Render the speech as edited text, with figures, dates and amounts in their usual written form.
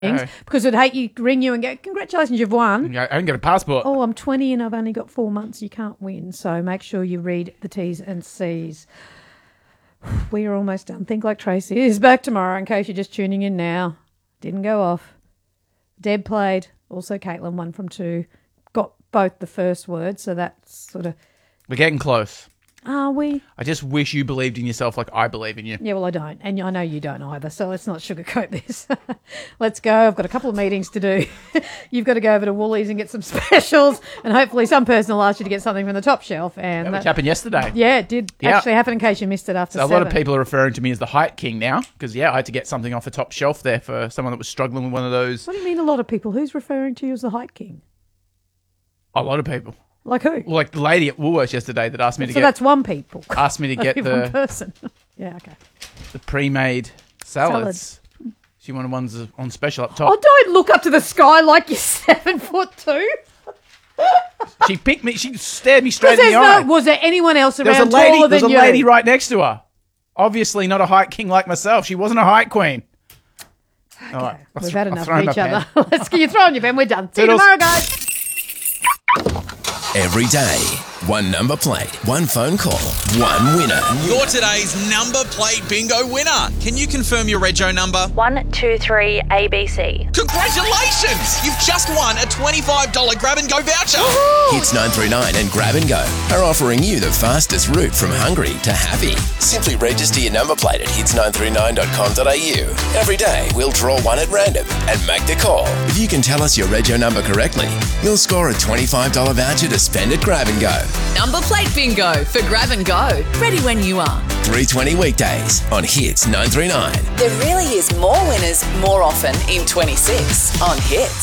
things because I'd hate you ring you and go, congratulations, you've won. I haven't got a passport. Oh, I'm 20 and I've only got 4 months. You can't win. So make sure you read the T's and C's. We are almost done. Think Like Tracy is back tomorrow in case you're just tuning in now. Didn't go off. Deb played. Also Caitlin, 1 from 2. Got both the first word, so that's sort of... We're getting close. Are we? I just wish you believed in yourself like I believe in you. Yeah, well, I don't. And I know you don't either, so let's not sugarcoat this. Let's go. I've got a couple of meetings to do. You've got to go over to Woolies and get some specials, and hopefully some person will ask you to get something from the top shelf. And Which happened yesterday. Yeah, it did actually happen in case you missed it after So 7. a lot of people are referring to me as the height king now because, I had to get something off the top shelf there for someone that was struggling with one of those. What do you mean a lot of people? Who's referring to you as the height king? A lot of people. Like who? Well, like the lady at Woolworths yesterday that asked me to So that's one people. Asked me to get one person. Yeah, okay. the pre-made salads. She wanted ones on special up top. Oh, don't look up to the sky like you're 7'2". She picked me. She stared me straight in the eye. Was there anyone else around There was a lady. taller There was than a you? lady right next to her. Obviously not a height king like myself. She wasn't a height queen. Okay. All right, We've had enough throw of my each other. pen. Let's get you throwing your pen. We're done. See you Toodles. tomorrow, guys. Every day, one number plate, one phone call, one winner. You're today's number plate bingo winner. Can you confirm your rego number? 123 ABC. Congratulations! You've just won a $25 grab and go voucher. Hits 939 and Grab and Go are offering you the fastest route from hungry to happy. Simply register your number plate at hits939.com.au. Every day, we'll draw one at random and make the call. If you can tell us your rego number correctly, you'll score a $25 voucher to spend at Grab and Go. Number plate bingo for Grab and Go. Ready when you are. 3:20 weekdays on Hits 939. There really is more winners more often in 26 on Hits.